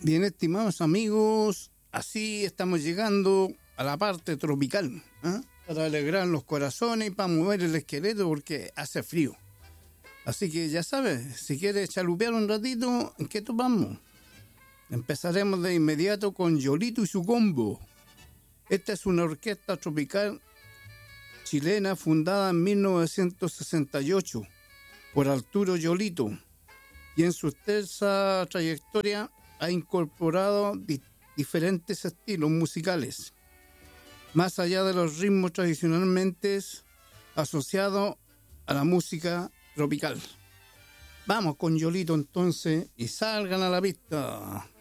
Bien, estimados amigos, así estamos llegando a la parte tropical, ¿eh? Para alegrar los corazones y para mover el esqueleto porque hace frío. Así que ya sabes, si quieres chalupear un ratito, ¿en qué topamos? Empezaremos de inmediato con Yolito y su combo. Esta es una orquesta tropical chilena fundada en 1968 por Arturo Yolito y en su extensa trayectoria ha incorporado diferentes estilos musicales, más allá de los ritmos tradicionalmente asociados a la música tropical. Vamos con Yolito entonces y salgan a la pista.